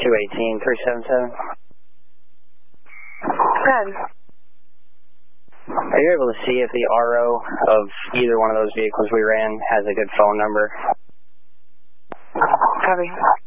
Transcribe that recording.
218-377. Good. Are you able to see if the RO of either one of those vehicles we ran has a good phone number? Copy.